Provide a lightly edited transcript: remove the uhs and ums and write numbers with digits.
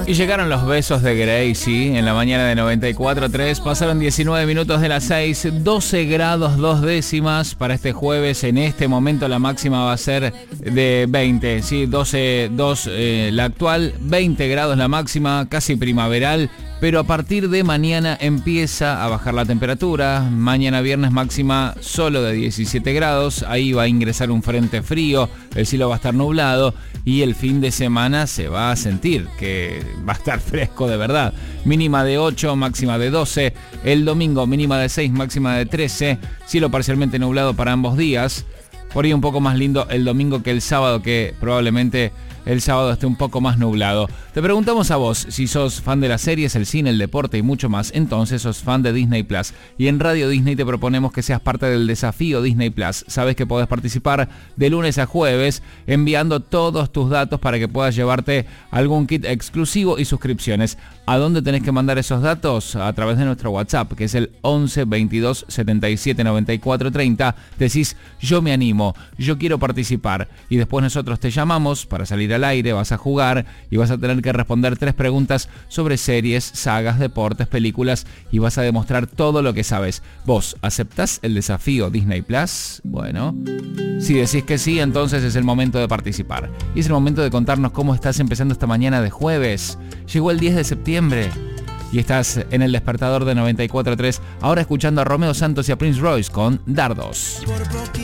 Y llegaron los besos de Gracie en la mañana de 94.3. Pasaron 19 minutos de las 6, 12 grados 2 décimas para este jueves. En este momento la máxima va a ser de 20, ¿sí? 12.2 la actual, 20 grados la máxima, casi primaveral. Pero a partir de mañana empieza a bajar la temperatura. Mañana viernes máxima solo de 17 grados. Ahí va a ingresar un frente frío. El cielo va a estar nublado. Y el fin de semana se va a sentir que va a estar fresco de verdad. Mínima de 8, máxima de 12. El domingo mínima de 6, máxima de 13. Cielo parcialmente nublado para ambos días. Por ahí un poco más lindo el domingo que el sábado, que probablemente el sábado esté un poco más nublado. Te preguntamos a vos si sos fan de las series, el cine, el deporte y mucho más. Entonces sos fan de Disney Plus. Y en Radio Disney te proponemos que seas parte del desafío Disney Plus. Sabes que podés participar de lunes a jueves enviando todos tus datos para que puedas llevarte algún kit exclusivo y suscripciones. ¿A dónde tenés que mandar esos datos? A través de nuestro WhatsApp, que es el 11 22 77 94 30. Decís, yo me animo, yo quiero participar. Y después nosotros te llamamos para salir al aire, vas a jugar y vas a tener que responder 3 preguntas sobre series, sagas, deportes, películas, y vas a demostrar todo lo que sabes. ¿Vos aceptás el desafío Disney Plus? Bueno, si decís que sí, entonces es el momento de participar. Y es el momento de contarnos cómo estás empezando esta mañana de jueves. Llegó el 10 de septiembre y estás en el despertador de 94.3, ahora escuchando a Romeo Santos y a Prince Royce con Dardos.